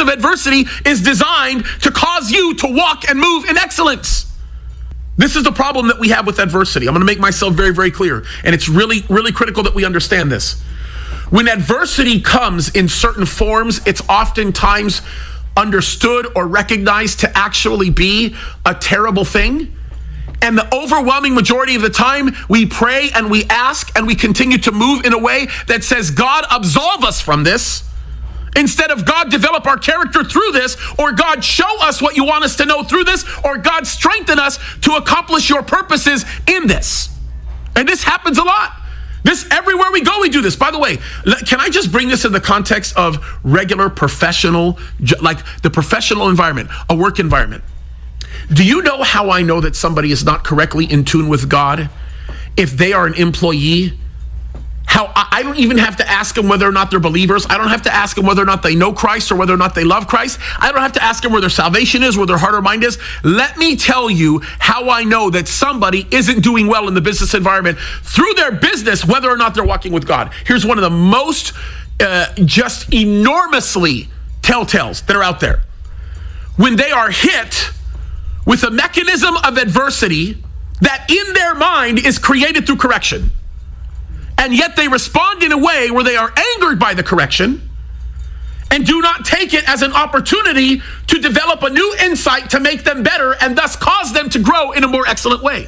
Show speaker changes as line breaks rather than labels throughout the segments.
of adversity is designed to cause you to walk and move in excellence. This is the problem that we have with adversity. I'm going to make myself very, very clear. And it's really, really critical that we understand this. When adversity comes in certain forms, it's oftentimes understood or recognized to actually be a terrible thing. And the overwhelming majority of the time, we pray and we ask and we continue to move in a way that says, God, absolve us from this. Instead of God, develop our character through this, or God, show us what you want us to know through this, or God, strengthen us to accomplish your purposes in this. And this happens a lot. This, everywhere we go, we do this. By the way, can I just bring this in the context of regular professional, like the professional environment, a work environment? Do you know how I know that somebody is not correctly in tune with God if they are an employee? How I don't even have to ask them whether or not they're believers. I don't have to ask them whether or not they know Christ or whether or not they love Christ. I don't have to ask them where their salvation is, where their heart or mind is. Let me tell you how I know that somebody isn't doing well in the business environment through their business, whether or not they're walking with God. Here's one of the most just enormously telltales that are out there. When they are hit with a mechanism of adversity that in their mind is created through correction. And yet they respond in a way where they are angered by the correction and do not take it as an opportunity to develop a new insight to make them better and thus cause them to grow in a more excellent way.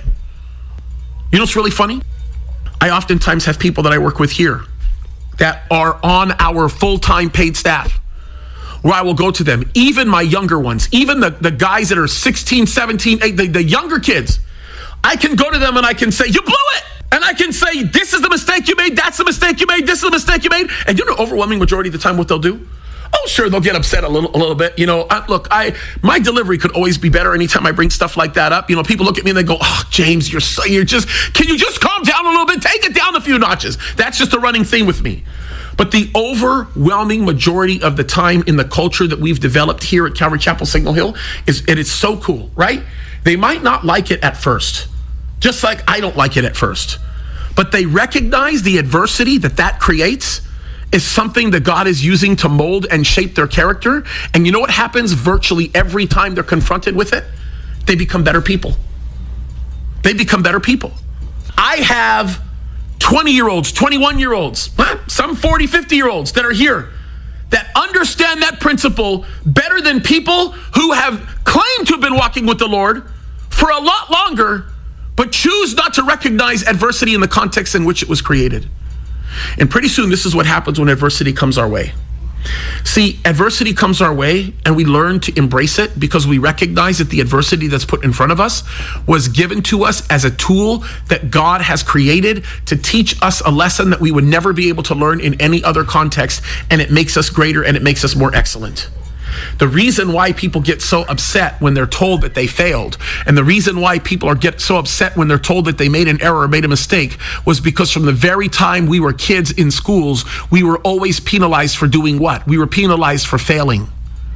You know what's really funny? I oftentimes have people that I work with here that are on our full-time paid staff, where I will go to them, even my younger ones, even the guys that are 16, 17, 18, the younger kids. I can go to them and I can say, you blew it. And I can say, this is the mistake you made, that's the mistake you made, this is the mistake you made. And you know, overwhelming majority of the time what they'll do? Oh, sure, they'll get upset a little bit. You know, my delivery could always be better anytime I bring stuff like that up. You know, people look at me and they go, oh, James, can you just calm down a little bit? Take it down a few notches. That's just a running theme with me. But the overwhelming majority of the time in the culture that we've developed here at Calvary Chapel Signal Hill is so cool, right? They might not like it at first, just like I don't like it at first. But they recognize the adversity that creates is something that God is using to mold and shape their character. And you know what happens virtually every time they're confronted with it? They become better people. They become better people. I have 20-year-olds, 21-year-olds, some 40, 50-year-olds that are here that understand that principle better than people who have claimed to have been walking with the Lord for a lot longer, but choose not to recognize adversity in the context in which it was created. And pretty soon, this is what happens when adversity comes our way. See, adversity comes our way and we learn to embrace it because we recognize that the adversity that's put in front of us was given to us as a tool that God has created to teach us a lesson that we would never be able to learn in any other context, and it makes us greater and it makes us more excellent. The reason why people get so upset when they're told that they failed, and the reason why people get so upset when they're told that they made an error or made a mistake, was because from the very time we were kids in schools, we were always penalized for doing what? We were penalized for failing.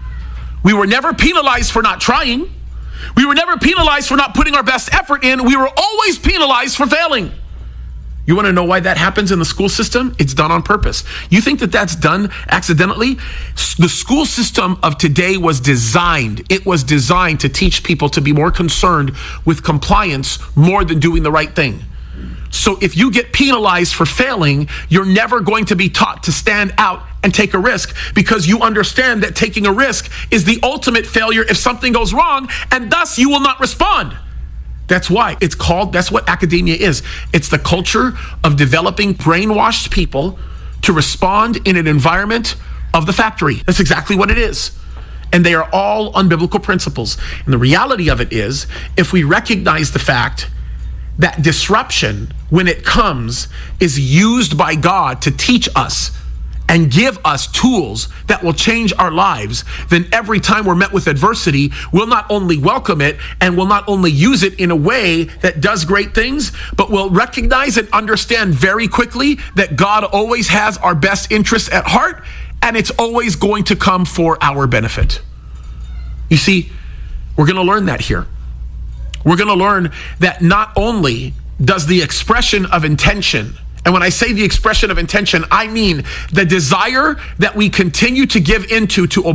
We were never penalized for not trying. We were never penalized for not putting our best effort in. We were always penalized for failing. You want to know why that happens in the school system? It's done on purpose. You think that that's done accidentally? The school system of today was designed. It was designed to teach people to be more concerned with compliance more than doing the right thing. So if you get penalized for failing, you're never going to be taught to stand out and take a risk, because you understand that taking a risk is the ultimate failure if something goes wrong, and thus you will not respond. That's why it's called, that's what academia is. It's the culture of developing brainwashed people to respond in an environment of the factory. That's exactly what it is. And they are all unbiblical principles. And the reality of it is, if we recognize the fact that disruption, when it comes, is used by God to teach us and give us tools that will change our lives, then every time we're met with adversity, we'll not only welcome it and we'll not only use it in a way that does great things, but we'll recognize and understand very quickly that God always has our best interests at heart, and it's always going to come for our benefit. You see, we're going to learn that here. We're going to learn that not only does the expression of intention, and when I say the expression of intention, I mean the desire that we continue to give into to